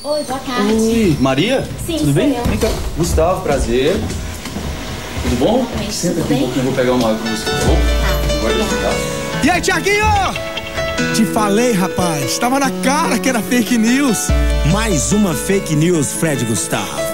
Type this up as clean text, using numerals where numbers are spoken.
Oi, boa tarde. Oi, Maria? Sim, tudo bem? sou eu. Vem cá. Gustavo, prazer. Tudo bom? Oi, Senta tudo aqui um bem? pouquinho, eu vou pegar uma água com você, tá bom? Tá. Guarda aqui, tá? E aí, Thiaguinho? Te falei, rapaz. Tava na cara que era fake news. Mais uma fake news, Fred Gustavo.